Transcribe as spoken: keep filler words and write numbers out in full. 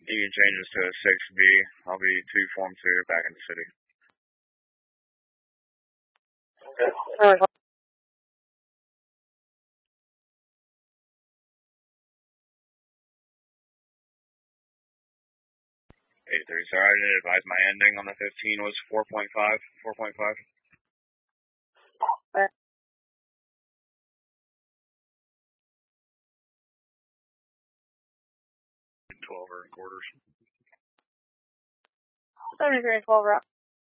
You can change this to a six B. I'll be two form two back in the city. Alright. eight three, sorry, I didn't advise my ending on the fifteen was four point five, four point five. Alright. twelve or quarters. seventy-three and twelve route.